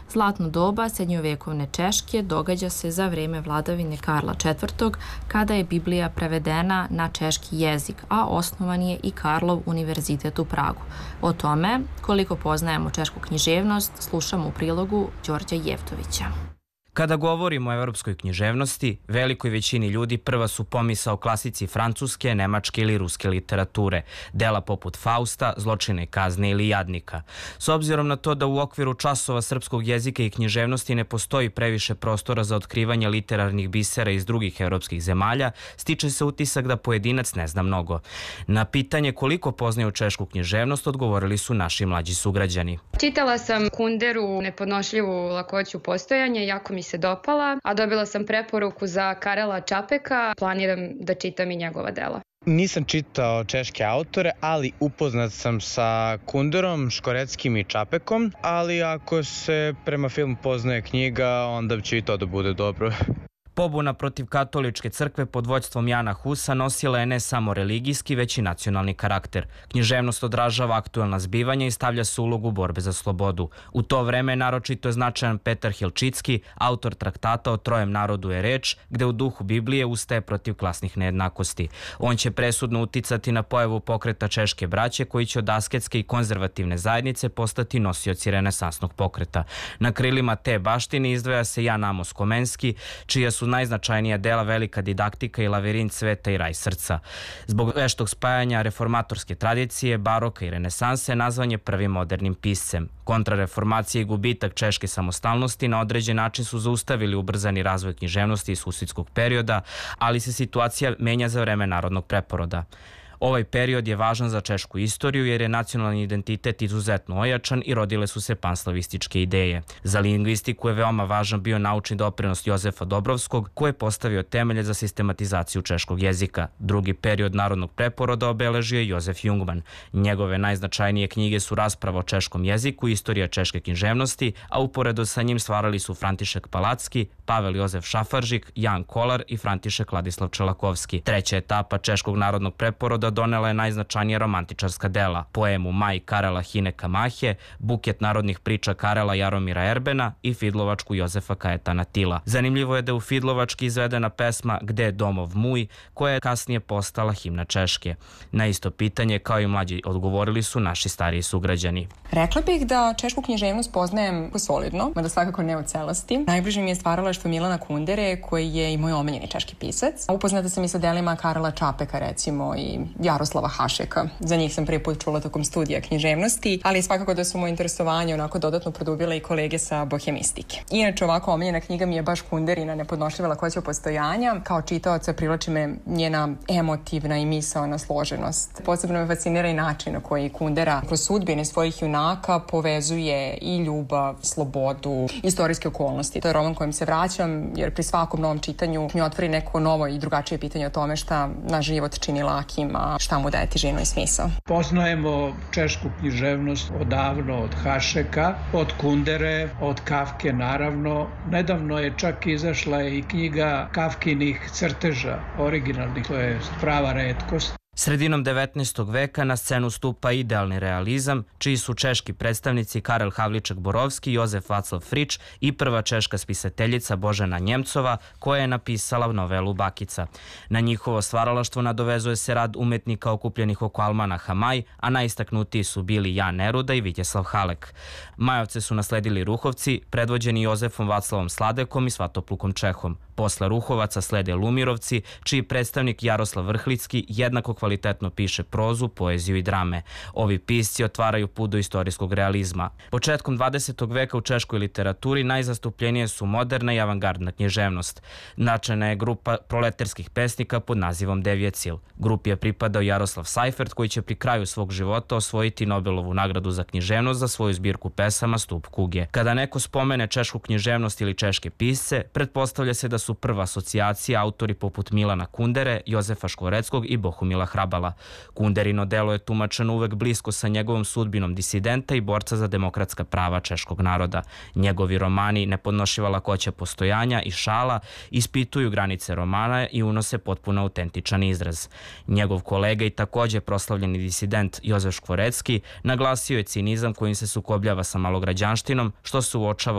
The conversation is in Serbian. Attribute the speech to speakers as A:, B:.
A: Zlatno doba srednjovekovne Češke događa se za vreme vladavine Karla IV, kada je Biblija prevedena na češki jezik, a osnovan je i Karlov univerzitet u Pragu. O tome, koliko poznajemo češku književnost, slušamo u prilogu Đorđa Jevtovića.
B: Kada govorimo o evropskoj književnosti, velikoj većini ljudi prva su pomisao klasici francuske, nemačke ili ruske literature, dela poput Fausta, Zločina i kazne ili Jadnika. S obzirom na to da u okviru časova srpskog jezika i književnosti ne postoji previše prostora za otkrivanje literarnih bisera iz drugih evropskih zemalja, stiče se utisak da pojedinac ne zna mnogo. Na pitanje koliko poznaju češku književnost odgovorili su naši mlađi sugrađani.
C: Čitala sam Kunderu Nepodnošljivu lakoću postojanja, jako mi se dopala, a dobila sam preporuku za Karela Čapeka. Planiram da čitam i njegova dela.
D: Nisam čitao češke autore, ali upoznat sam sa Kunderom, Škoreckim i Čapekom, ali ako se prema filmu poznaje knjiga, onda će i to da bude dobro.
B: Pobuna protiv katoličke crkve pod vođstvom Jana Husa nosila je ne samo religijski, već i nacionalni karakter. Književnost odražava aktuelna zbivanja i stavlja se u ulogu borbe za slobodu. U to vreme naročito je značajan Petar Hilčicki, autor traktata O trojem narodu je reč, gde u duhu Biblije ustaje protiv klasnih nejednakosti. On će presudno uticati na pojavu pokreta češke braće, koji će od asketske i konzervativne zajednice postati nosioci renesansnog pokreta. Na krilima te baštine izdvaja se Jan Amos Komenski, čija su najznačajnija dela Velika didaktika i Lavirint sveta i raj srca. Zbog veštog spajanja reformatorske tradicije, baroka i renesanse nazvan je prvim modernim piscem. Kontrareformacija i gubitak češke samostalnosti na određen način su zaustavili ubrzani razvoj književnosti iz husitskog perioda, ali se situacija menja za vreme narodnog preporoda. Ovaj period je važan za češku istoriju jer je nacionalni identitet izuzetno ojačan i rodile su se panslavističke ideje. Za lingvistiku je veoma važan bio naučni doprinos Jozefa Dobrovskog, koji je postavio temelje za sistematizaciju češkog jezika. Drugi period narodnog preporoda obeležio je Jozef Jungman. Njegove najznačajnije knjige su Rasprava o češkom jeziku i Istorija češke književnosti, a uporedo sa njim stvarali su František Palacki, Pavel Jozef Šafaržik, Jan Kolar i František Ladislav Čelakovski. Treća etapa češkog narodnog preporoda donela je najznačajnija romantičarska dela, poemu Maj Karela Hineka Mahe, buket narodnih priča Karela Jaromira Erbena i fidlovačku Jozefa Kajetana Tila. Zanimljivo je da je u fidlovački izvedena pesma Gde je domov muj, koja je kasnije postala himna Češke. Na isto pitanje, kao i mlađi, odgovorili su naši stariji sugrađani.
E: Rekla bih da češku književnost poznajem solidno, mada svakako ne u celosti. Najbliže mi je stvaralaštvo Milana Kundere, koji je i moj omiljeni češki pisac. Upoznata sam i sa delima Karla Čapeka, recimo, i Jaroslava Hašeka. Za njih sam prvi put čula tokom studija književnosti, ali svakako da su moje interesovanje onako dodatno produbile i kolege sa bohemistike. Inače, ovako omiljena knjiga mi je baš Kunderina Nepodnošljiva lakoća postojanja. Kao čitaoca privlači me njena emotivna i misaona složenost. Posebno me fascinira i način na koji Kundera kroz sudbine svojih junaka povezuje i ljubav, slobodu, istorijske okolnosti. To je roman kojim se vraćam, jer pri svakom novom čitanju mi otvori neko novo i drugačije pitanje o tome šta naš život čini lakim, a šta mu daje težinu i smisao.
F: Poznajemo češku književnost odavno, od Hašeka, od Kundere, od Kafke naravno. Nedavno je čak izašla i knjiga Kafkinih crteža, originalnih, to je prava retkost.
B: Sredinom 19. veka na scenu stupa idealni realizam, čiji su češki predstavnici Karel Havliček-Borovski, Jozef Vaclav Frič i prva češka spisateljica Božena Njemcova, koja je napisala novelu Bakica. Na njihovo stvaralaštvo nadovezuje se rad umetnika okupljenih oko almanaha Maj, a najistaknutiji su bili Jan Neruda i Vitjeslav Halek. Majovce su nasledili Ruhovci, predvođeni Jozefom Vaclavom Sladekom i Svatoplukom Čehom. Posle Ruhovaca slede Lumirovci, čiji predstavnik Jaroslav Vrhlicki jednako kvalitetno piše prozu, poeziju i drame. Ovi pisci otvaraju put do istorijskog realizma. Početkom 20. veka u češkoj literaturi najzastupljenije su moderna i avangardna književnost. Značajna je grupa proleterskih pesnika pod nazivom Devjecil. Grupi je pripadao Jaroslav Sajfert, koji će pri kraju svog života osvojiti Nobelovu nagradu za književnost za svoju zbirku pesama Stup kuge. Kada neko spomene češku književnost ili češke pisce, pretpostavlja se da su prva asocijacija autori poput Milana Kundere, Jozefa Škvoreckog i Bohumila Hrabala. Kunderino delo je tumačeno uvek blisko sa njegovom sudbinom disidenta i borca za demokratska prava češkog naroda. Njegovi romani Nepodnošljiva lakoća postojanja i Šala ispituju granice romana i unose potpuno autentičan izraz. Njegov kolega i takođe proslavljeni disident Jozef Škvorecki naglasio je cinizam kojim se sukobljava sa malograđanštinom, što se uočava